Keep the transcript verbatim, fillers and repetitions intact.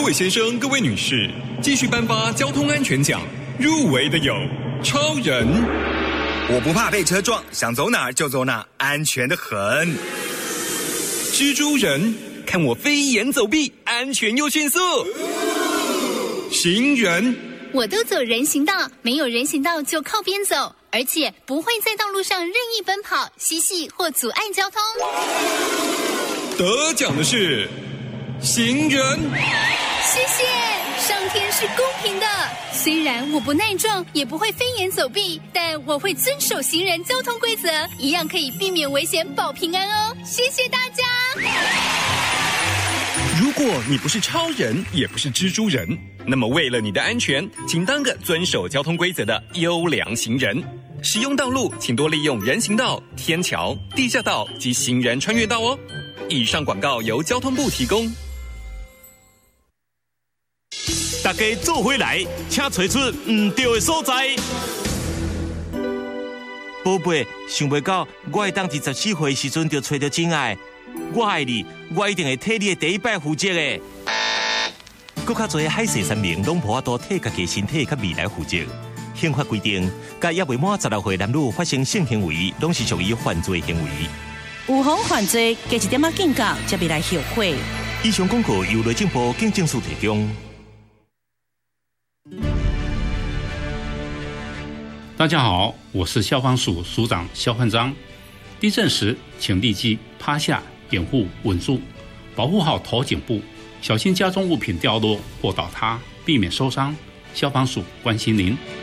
位先生、各位女士，继续颁发交通安全奖，入围的有超人， 我不怕被车撞，想走哪儿就走哪儿，安全的很。 蜘蛛人，看我飞檐走壁，安全又迅速。行人， 我都走人行道，没有人行道就靠边走，而且不会在道路上任意奔跑、嬉戏或阻碍交通。 得奖的是行人。 谢谢，上天是公平的。虽然我不耐撞，也不会飞檐走壁，但我会遵守行人交通规则，一样可以避免危险，保平安哦。谢谢大家。 如果你不是超人，也不是蜘蛛人，那么为了你的安全，请当个遵守交通规则的优良行人。使用道路，请多利用人行道、天桥、地下道及行人穿越道哦。以上广告由交通部提供。 大家做回来，请找出唔对的所在。宝贝，想袂到我会当伫十四岁时阵就找到真爱。我爱你，我一定会替你的第一摆负责的。搁较侪海誓山盟，拢无法度替家己身体甲未来负责。宪法规定，甲也未满十六岁男女发生性行为，拢是属于犯罪行为。 有妨犯罪，加一点仔警告，才未来后悔。 以上广告由内政部警政署提供。 大家好，我是消防署署长肖焕章。地震时，请立即趴下，掩护稳住，保护好头颈部，小心家中物品掉落或倒塌，避免受伤。消防署关心您。